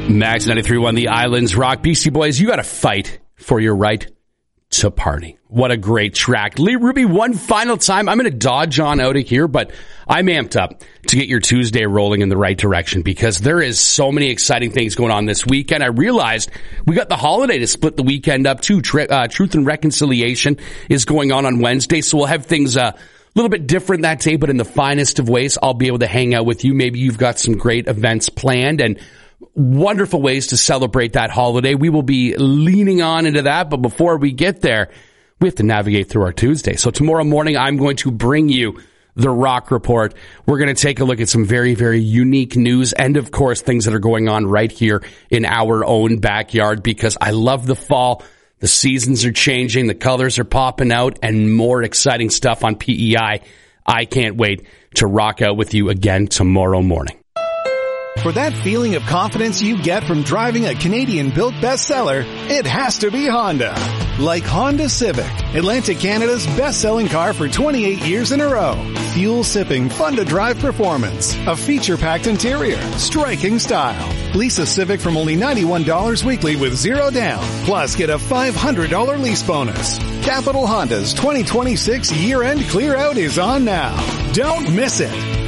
Max 93.1 The Islands Rock. BC Boys, you got to fight for your right to party. What a great track. Lee Ruby, one final time. I'm going to dodge on out of here, but I'm amped up to get your Tuesday rolling in the right direction because there is so many exciting things going on this weekend. I realized we got the holiday to split the weekend up too. Truth and Reconciliation is going on Wednesday, so we'll have things a little bit different that day, but in the finest of ways, I'll be able to hang out with you. Maybe you've got some great events planned and wonderful ways to celebrate that holiday. We will be leaning on into that, but before we get there, we have to navigate through our Tuesday. So tomorrow morning, I'm going to bring you the Rock Report. We're going to take a look at some very, very unique news and, of course, things that are going on right here in our own backyard because I love the fall. The seasons are changing, the colors are popping out, and more exciting stuff on PEI. I can't wait to rock out with you again tomorrow morning. For that feeling of confidence you get from driving a Canadian-built bestseller, it has to be Honda. Like Honda Civic, Atlantic Canada's best-selling car for 28 years in a row. Fuel-sipping, fun-to-drive performance, a feature-packed interior, striking style. Lease a Civic from only $91 weekly with zero down. Plus, get a $500 lease bonus. Capital Honda's 2026 year-end clear-out is on now. Don't miss it.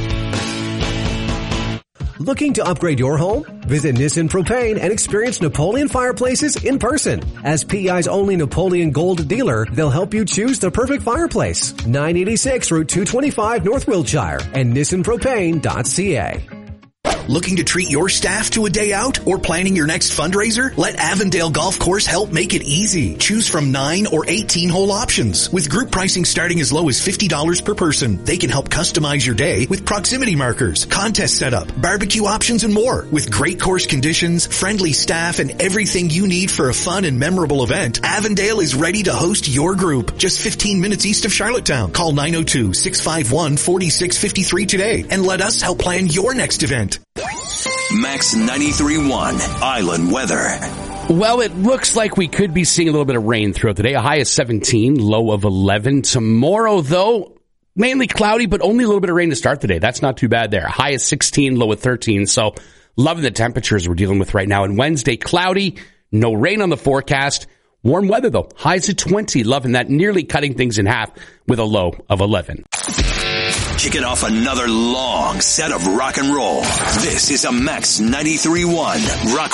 Looking to upgrade your home? Visit Nissan Propane and experience Napoleon fireplaces in person. As PEI's only Napoleon Gold dealer, they'll help you choose the perfect fireplace. 986 Route 225 North Wiltshire and nissanpropane.ca. Looking to treat your staff to a day out or planning your next fundraiser? Let Avondale Golf Course help make it easy. Choose from 9 or 18 hole options. With group pricing starting as low as $50 per person, they can help customize your day with proximity markers, contest setup, barbecue options, and more. With great course conditions, friendly staff, and everything you need for a fun and memorable event, Avondale is ready to host your group. Just 15 minutes east of Charlottetown. Call 902-651-4653 today and let us help plan your next event. Max 93.1 Island Weather. Well, it looks like we could be seeing a little bit of rain throughout the day. A high of 17, low of 11. Tomorrow, though, mainly cloudy, but only a little bit of rain to start the day. That's not too bad there. High of 16, low of 13. So loving the temperatures we're dealing with right now. And Wednesday, cloudy, no rain on the forecast. Warm weather, though. Highs of 20. Loving that. Nearly cutting things in half with a low of 11. Kicking off another long set of rock and roll. This is a Max 93.1 Rock